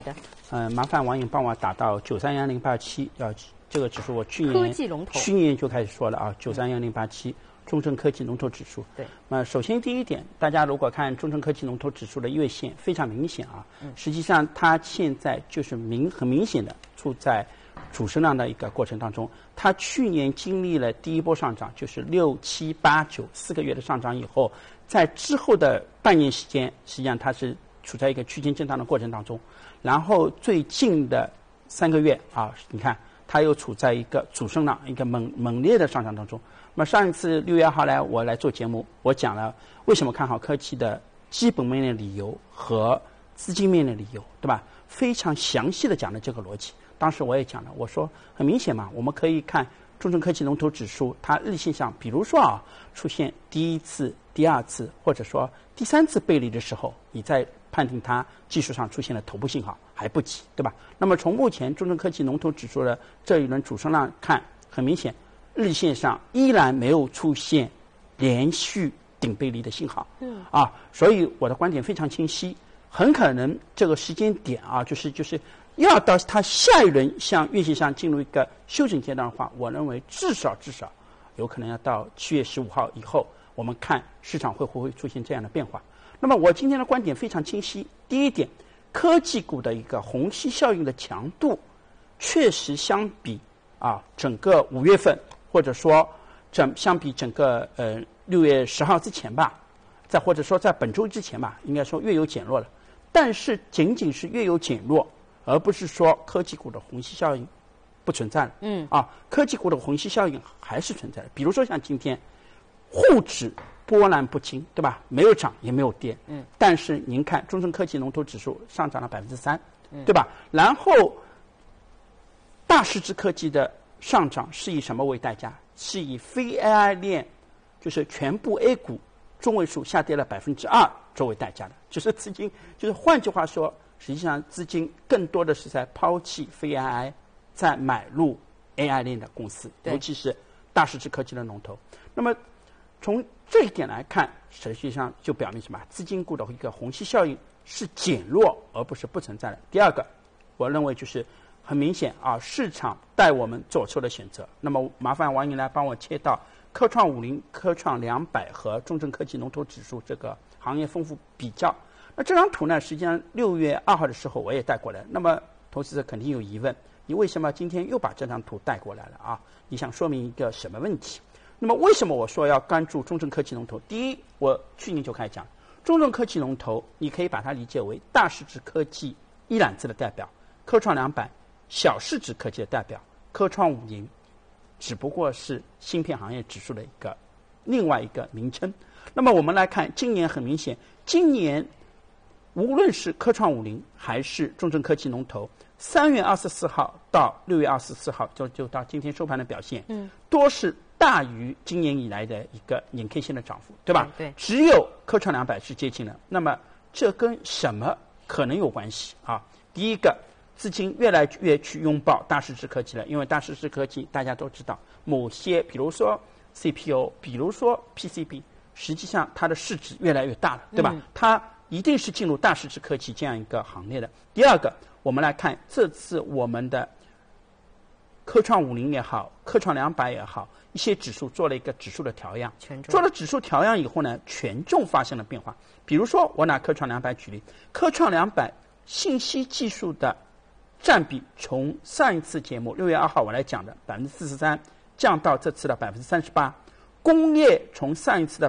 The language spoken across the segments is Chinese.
麻烦网友帮我打到9311087，这个指数我去年就开始说了啊，9311087中证科技龙头指数。 对。 那首先第一点，大家如果看中证科技龙头指数的月线非常明显啊，实际上它现在就是很明显的处在主升浪的一个过程当中。它去年经历了第一波上涨，就是6、7、8、9 4个月的上涨以后，在之后的半年时间，实际上它是处在一个区间震荡的过程当中。然后最近的3个月啊，你看它又处在一个主升浪一个猛烈的上涨当中。那么上一次6月2号来我来做节目，我讲了为什么看好科技的基本面的理由和资金面的理由，对吧？非常详细的讲了这个逻辑。当时我也讲了，我说很明显嘛，我们可以看中证科技龙头指数，它日线上，比如说啊，出现第一次、第二次或者说第三次背离的时候，你在判定它技术上出现了头部信号还不急，对吧？那么从目前中证科技龙头指数的这一轮主升浪看，很明显，日线上依然没有出现连续顶背离的信号。所以我的观点非常清晰，很可能这个时间点啊，就是要到它下一轮向月线上进入一个修整阶段的话，我认为至少有可能要到7月15号以后，我们看市场会不会出现这样的变化。那么我今天的观点非常清晰，第一点，科技股的一个虹吸效应的强度，确实相比整个5月份，或者说相比整个6月10号之前吧，再或者说在本周之前吧，应该说略有减弱了。但是仅仅是略有减弱，而不是说科技股的虹吸效应不存在了。科技股的虹吸效应还是存在的。比如说像今天，沪指波澜不惊，对吧？没有涨也没有跌。但是您看中证科技龙头指数上涨了3%，对吧？然后大市值科技的上涨是以什么为代价？是以非 AI 链，就是全部 A 股中位数下跌了2%作为代价的。就是资金，就是换句话说，实际上资金更多的是在抛弃非 AI， 在买入 AI 链的公司，尤其是大市值科技的龙头。那么从这一点来看，实际上就表明什么？资金股的一个虹吸效应是减弱，而不是不存在的。第二个，我认为就是很明显啊，市场带我们做出了选择。那么麻烦王莹来帮我切到科创50、科创200和中证科技龙头指数这个行业丰富比较。那这张图呢，实际上6月2号的时候我也带过来。那么投资者肯定有疑问，你为什么今天又把这张图带过来了啊？你想说明一个什么问题？那么为什么我说要关注中证科技龙头？第一，我去年就开始讲，中证科技龙头你可以把它理解为大市值科技一揽子的代表，科创200小市值科技的代表，科创50只不过是芯片行业指数的另外一个名称。那么我们来看，今年很明显，今年无论是科创50还是中证科技龙头，3月24号到6月24号就到今天收盘的表现，多是大于今年以来的一个年 K 线的涨幅，对吧？ 对。 只有科创200是接近了。那么这跟什么可能有关系啊？第一个，资金越来越去拥抱大市值科技了，因为大市值科技大家都知道，某些比如说 CPU， 比如说 PCB， 实际上它的市值越来越大了，对吧？它一定是进入大市值科技这样一个行列的。第二个，我们来看这次我们的科创50也好，科创200也好，一些指数做了一个指数的调样，做了指数调样以后呢，权重发生了变化。比如说我拿科创200举例，科创200信息技术的占比从上一次节目6月2号我来讲的43%降到这次的38%，工业从上一次的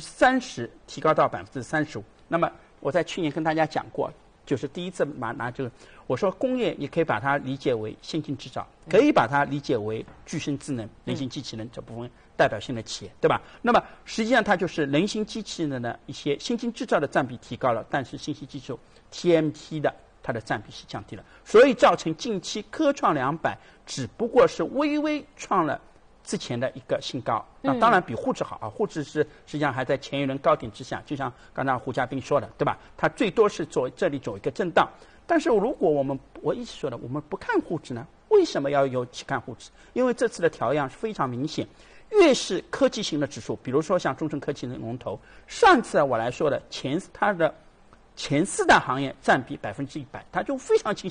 30%提高到35%。那么我在去年跟大家讲过，就是第一次拿这个，我说工业也可以把它理解为先进制造，可以把它理解为具身智能、人形机器人这部分代表性的企业，对吧？那么实际上它就是人形机器人的一些先进制造的占比提高了，但是信息技术 TMT 的它的占比是降低了，所以造成近期科创200只不过是微微创了之前的一个新高。那当然比沪指好啊，沪指是实际上还在前一轮高点之下，就像刚才胡嘉宾说的，对吧？它最多是这里走一个震荡。但是如果我一直说的，我们不看沪指呢，为什么要去看沪指？因为这次的调样是非常明显，越是科技型的指数，比如说像中证科技的龙头，上次我来说的它的前4大行业占比100%，它就非常清晰。